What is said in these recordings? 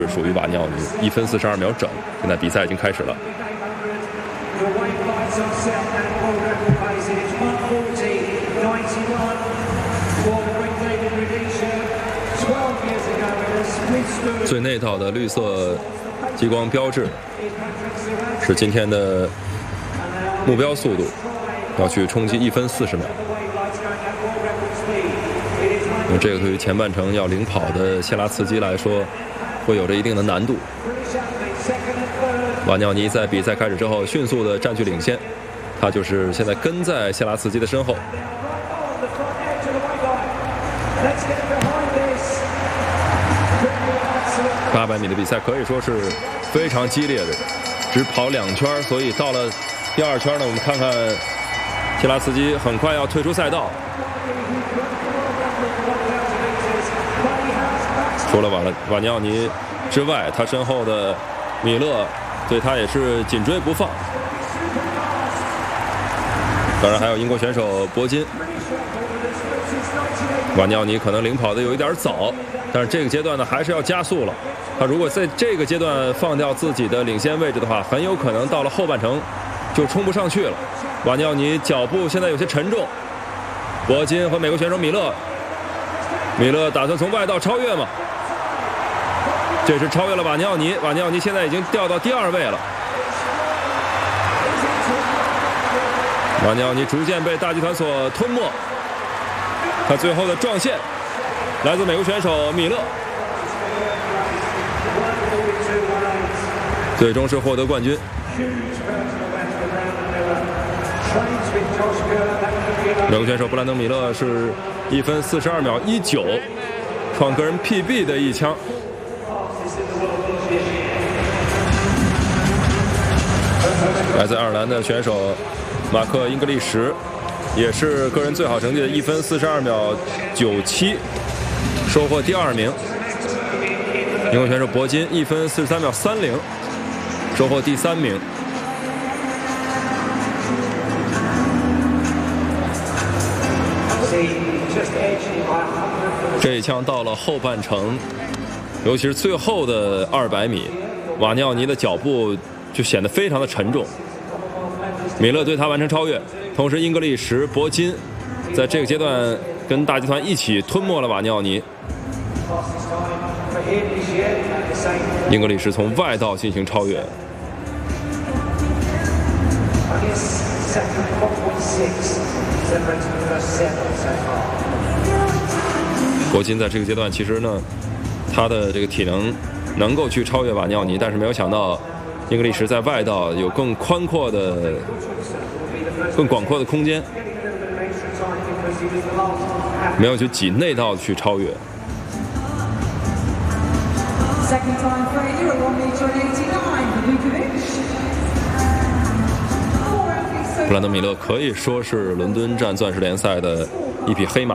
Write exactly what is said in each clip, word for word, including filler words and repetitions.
属于瓦尼奥尼，一分四十二秒整。现在比赛已经开始了。最内道的绿色激光标志是今天的目标速度，要去冲击一分四十秒。那这个对于前半程要领跑的谢拉茨基来说，会有着一定的难度。瓦尼奥尼在比赛开始之后迅速的占据领先，他就是现在跟在谢拉茨基的身后。八百米的比赛可以说是非常激烈的，只跑两圈，所以到了第二圈呢，我们看看谢拉茨基很快要退出赛道。除了瓦瓦尼奥尼之外，他身后的米勒对他也是紧追不放。当然还有英国选手博金。瓦尼奥尼可能领跑的有一点早，但是这个阶段呢还是要加速了。他如果在这个阶段放掉自己的领先位置的话，很有可能到了后半程就冲不上去了。瓦尼奥尼脚步现在有些沉重，博金和美国选手米勒，米勒打算从外道超越吗？这是超越了瓦尼奥尼，瓦尼奥尼现在已经掉到第二位了。瓦尼奥尼逐渐被大集团所吞没，他最后的撞线来自美国选手米勒，最终是获得冠军。美国选手布兰登·米勒是一分四十二秒一九，创个人 P B 的一枪。来自爱尔兰的选手马克·英格利什也是个人最好成绩的一分四十二秒九七，收获第二名。英国选手博金一分四十三秒三零，收获第三名。这一枪到了后半程，尤其是最后的二百米，瓦尼奥尼的脚步就显得非常的沉重。米勒对他完成超越，同时英格利什、博金在这个阶段跟大集团一起吞没了瓦尼奥尼。英格利什从外道进行超越。博金在这个阶段其实呢，他的这个体能能够去超越瓦尼奥尼，但是没有想到英格利什在外道有更宽阔的、更广阔的空间，没有去挤内道去超越。布兰登·米勒可以说是伦敦站钻石联赛的一匹黑马。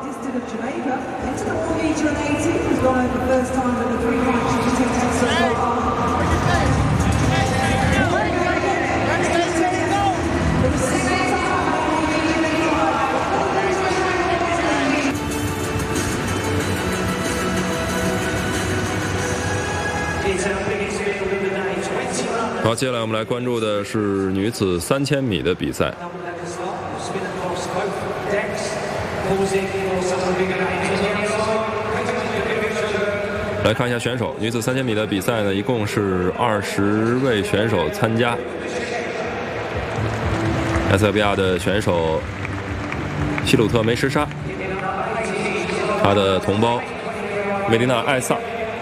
好，接下来我们来关注的是女子三千米的比赛。来看一下选手，女子三千米的比赛呢，一共是二十位选手参加。埃塞俄比亚的选手希鲁特梅什沙，他的同胞梅迪娜艾萨。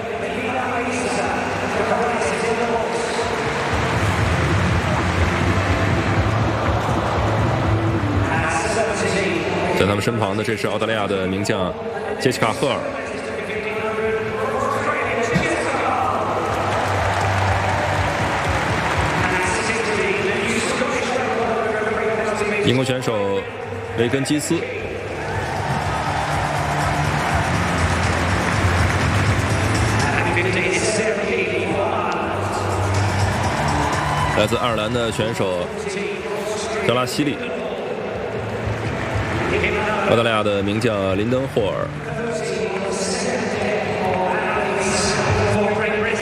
在他们身旁的，这是澳大利亚的名将杰西卡·赫尔。英国选手维根基斯。来自爱尔兰的选手德拉西利。澳大利亚的名将林登·霍尔。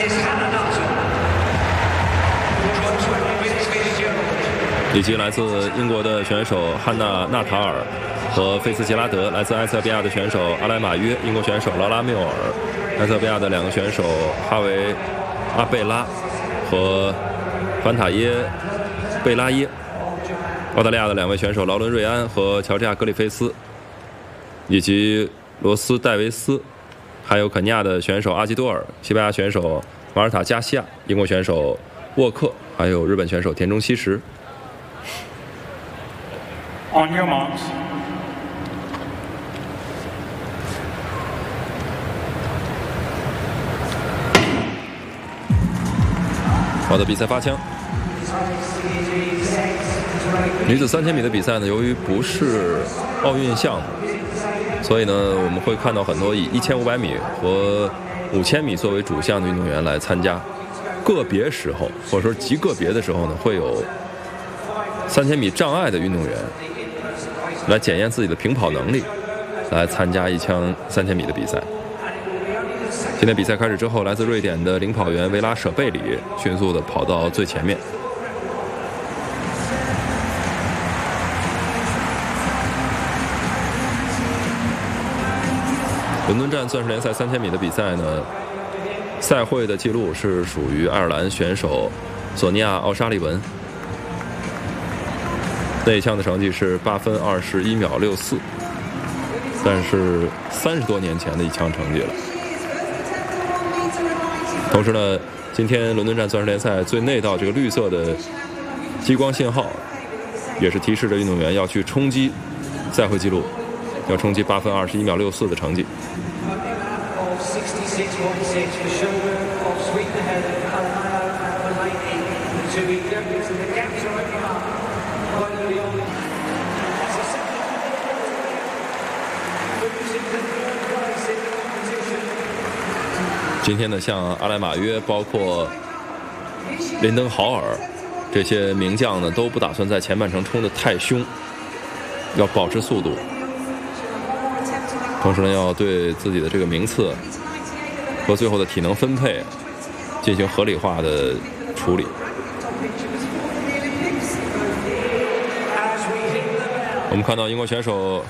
以及来自英国的选手汉娜·纳塔尔和菲茨杰拉德，来自埃塞俄比亚的选手阿莱马约，英国选手劳拉缪尔，埃塞俄比亚的两个选手哈维·阿贝拉和凡塔耶·贝拉耶，澳大利亚的两位选手劳伦·瑞安和乔治亚·格里菲斯，以及罗斯·戴维斯，还有肯尼亚的选手阿基多尔，西班牙选手马尔塔·加西亚，英国选手沃克，还有日本选手田中希实。 On your marks. 好的，比赛发枪。女子三千米的比赛呢，由于不是奥运项目，所以呢，我们会看到很多以一千五百米和五千米作为主项的运动员来参加。个别时候，或者说极个别的时候呢，会有三千米障碍的运动员来检验自己的平跑能力，来参加一枪三千米的比赛。今天比赛开始之后，来自瑞典的领跑员维拉舍贝里迅速地跑到最前面。伦敦站钻石联赛三千米的比赛呢，赛会的记录是属于爱尔兰选手索尼娅·奥沙利文，那一枪的成绩是八分二十一秒六四，但是三十多年前的一枪成绩了。同时呢，今天伦敦站钻石联赛最内道这个绿色的激光信号，也是提示着运动员要去冲击赛会纪录，要冲击八分二十一秒六四的成绩。今天呢，像阿莱马约，包括林登豪尔这些名将呢，都不打算在前半程冲得太凶，要保持速度，同时呢，要对自己的这个名次和最后的体能分配进行合理化的处理。我们看到英国选手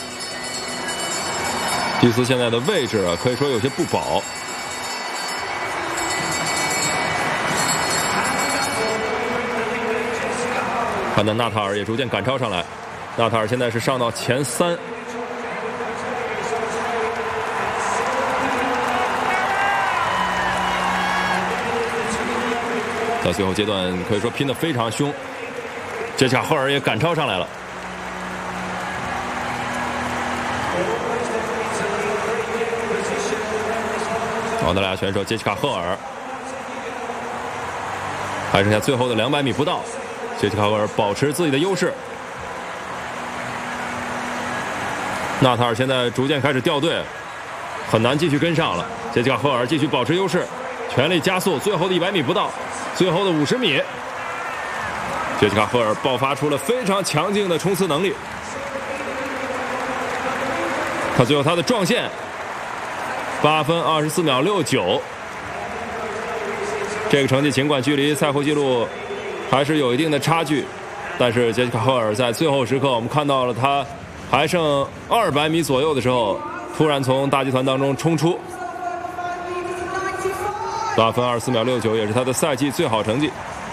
蒂斯现在的位置啊，可以说有些不保。看到纳塔尔也逐渐赶超上来，纳塔尔现在是上到前三。到最后阶段可以说拼得非常凶，杰西卡·赫尔也赶超上来了。澳大利亚选手杰西卡·赫尔还剩下最后的两百米不到，杰西卡·赫尔保持自己的优势。纳塔尔现在逐渐开始掉队，很难继续跟上了。杰西卡·赫尔继续保持优势，全力加速，最后的一百米不到，最后的五十米，杰西卡·赫尔爆发出了非常强劲的冲刺能力。他最后他的撞线八分二十四秒六九，这个成绩尽管距离赛会纪录还是有一定的差距，但是杰西卡·赫尔在最后时刻，我们看到了他还剩二百米左右的时候，突然从大集团当中冲出，八分二十四秒六九也是他的赛季最好成绩。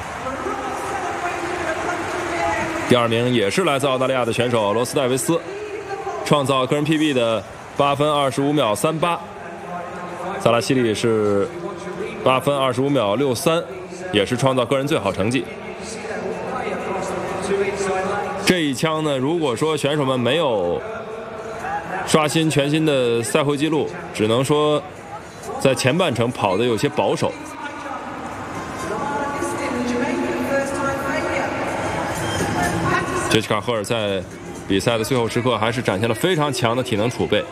第二名也是来自澳大利亚的选手罗斯戴维斯，创造个人 P B 的八分二十五秒三八。萨拉西利是八分二十五秒六三，也是创造个人最好成绩。这一枪呢，如果说选手们没有刷新全新的赛会纪录，只能说在前半程跑得有些保守。杰西卡·赫尔在比赛的最后时刻还是展现了非常强的体能储备。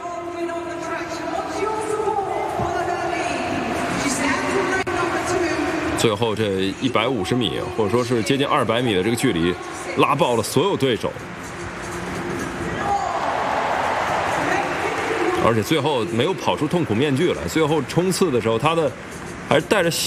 最后这一百五十米，或者说是接近二百米的这个距离，拉爆了所有对手。而且最后没有跑出痛苦面具来，最后冲刺的时候，他的还是带着